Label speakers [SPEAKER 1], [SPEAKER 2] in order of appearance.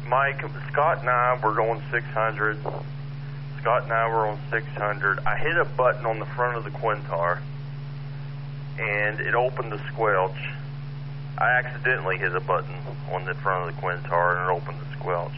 [SPEAKER 1] Mike, Scott and I were going 600. Scott and I were on 600. I hit a button on the front of the Quintar, and it opened the squelch. I accidentally hit a button on the front of the Quintar, and it opened the squelch.